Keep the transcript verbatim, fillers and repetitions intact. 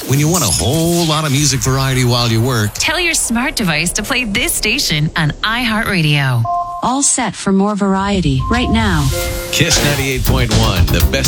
When you want a whole lot of music variety while you work, tell your smart device to play this station on iHeartRadio. All set for more variety right now. Kiss ninety-eight point one, the best